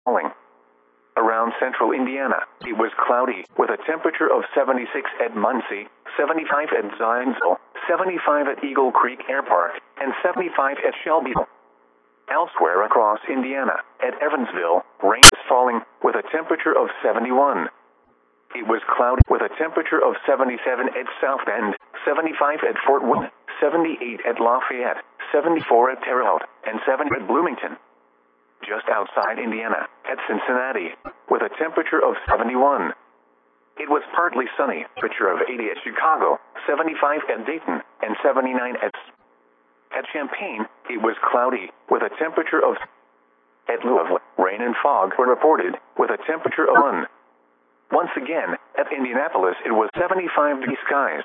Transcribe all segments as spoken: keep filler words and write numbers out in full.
falling. Around central Indiana, it was cloudy, with a temperature of seventy-six at Muncie, seventy-five at Zionsville, seventy-five at Eagle Creek Air Park, and seventy-five at Shelbyville. Elsewhere across Indiana, at Evansville, rain is falling, with a temperature of seventy-one. It was cloudy, with a temperature of seventy-seven at South Bend, seventy-five at Fort Worth, seventy-eight at Lafayette, seventy-four at Terre Haute, and seventy at Bloomington. Just outside Indiana, at Cincinnati, with a temperature of seventy-one. It was partly sunny, temperature of eighty at Chicago, seventy-five at Dayton, and seventy-nine at At Champaign, it was cloudy, with a temperature of At Louisville, rain and fog were reported, with a temperature of one. Once again, at Indianapolis it was seventy-five degree skies.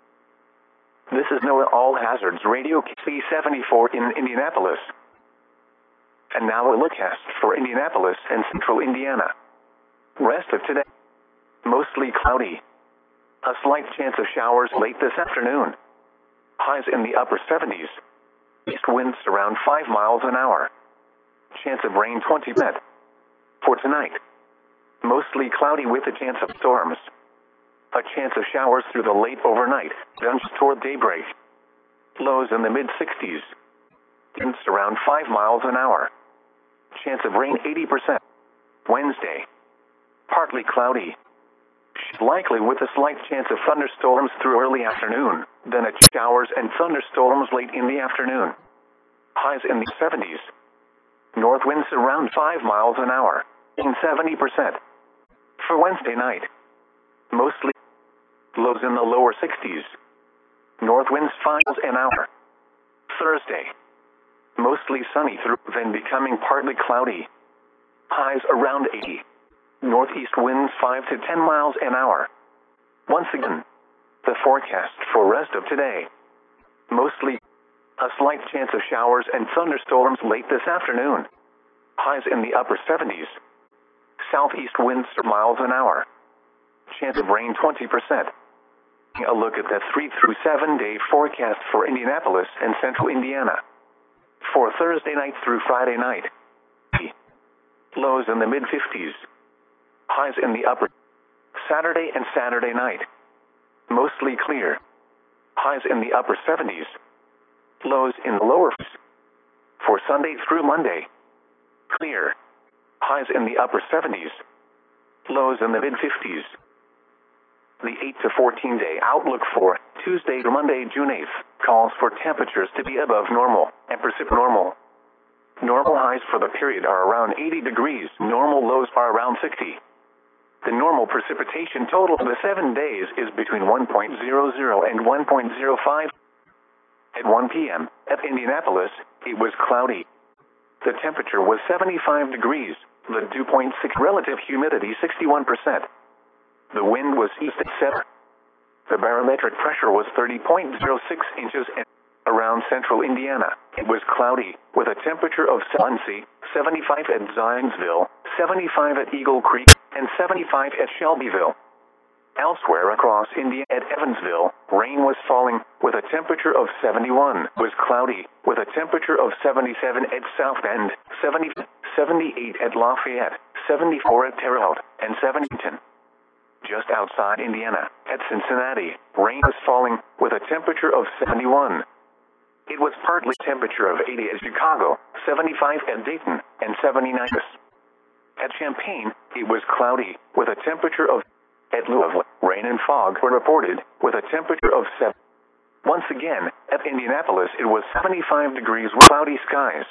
This is NOAA All Hazards Radio C seventy-four in Indianapolis. And now a look at for Indianapolis and central Indiana. Rest of today, mostly cloudy. A slight chance of showers late this afternoon. Highs in the upper seventies. East winds around five miles an hour. Chance of rain twenty percent. For tonight, mostly cloudy with a chance of storms. A chance of showers through the late overnight, then toward daybreak. Lows in the mid sixties. Winds around five miles an hour. Chance of rain eighty percent. Wednesday, partly cloudy. Likely with a slight chance of thunderstorms through early afternoon, then a showers and thunderstorms late in the afternoon. Highs in the seventies. North winds around five miles an hour, in seventy percent. For Wednesday night, mostly lows in the lower sixties. North winds five miles an hour. Thursday, mostly sunny through, then becoming partly cloudy. Highs around eighty. Northeast winds five to ten miles an hour. Once again, the forecast for rest of today. Mostly a slight chance of showers and thunderstorms late this afternoon. Highs in the upper seventies. Southeast winds miles an hour. Chance of rain twenty percent. A look at the three through seven day forecast for Indianapolis and central Indiana. For Thursday night through Friday night. Lows in the mid fifties. Highs in the upper. Saturday and Saturday night. Mostly clear. Highs in the upper seventies. Lows in the lower. For Sunday through Monday. Clear. Highs in the upper seventies. Lows in the mid fifties. The eight to fourteen day outlook for Tuesday to Monday, June eighth, calls for temperatures to be above normal and precip normal. Normal highs for the period are around eighty degrees. Normal lows are around sixty. The normal precipitation total for the seven days is between one point zero zero and one point zero five. At one p m at Indianapolis, it was cloudy. The temperature was seventy-five degrees. The dew point six relative humidity sixty-one percent. The wind was east at seven. The barometric pressure was thirty point zero six inches. And around central Indiana, it was cloudy, with a temperature of Muncie, seventy-five at Zionsville, seventy-five at Eagle Creek, and seventy-five at Shelbyville. Elsewhere across Indiana, at Evansville, rain was falling, with a temperature of seventy-one. It was cloudy, with a temperature of seventy-seven at South Bend, seventy, seventy-eight at Lafayette, seventy-four at Terre Haute, and seventy-two. Just outside Indiana, at Cincinnati, rain was falling, with a temperature of seventy-one. It was partly temperature of eighty at Chicago, seventy-five at Dayton, and seventy-nine. At Champaign, it was cloudy, with a temperature of At Louisville, rain and fog were reported, with a temperature of seven. Once again, at Indianapolis it was seventy-five degrees with cloudy skies.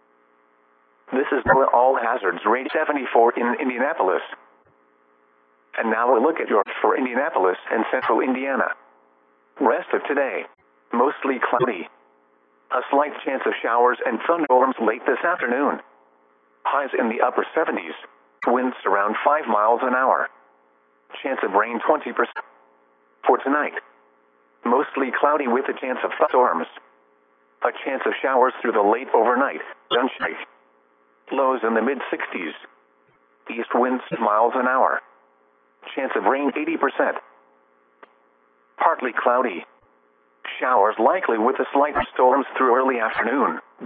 This is NOAA All Hazards Radio seventy-four in Indianapolis. And now a look at your for Indianapolis and central Indiana. Rest of today, mostly cloudy. A slight chance of showers and thunderstorms late this afternoon. Highs in the upper seventies. Winds around five miles an hour. Chance of rain twenty percent. For tonight, mostly cloudy with a chance of storms. A chance of showers through the late overnight. Sunshine. Lows in the mid sixties. East winds miles an hour. Chance of rain eighty percent. Partly cloudy. Showers likely with a slight storms through early afternoon.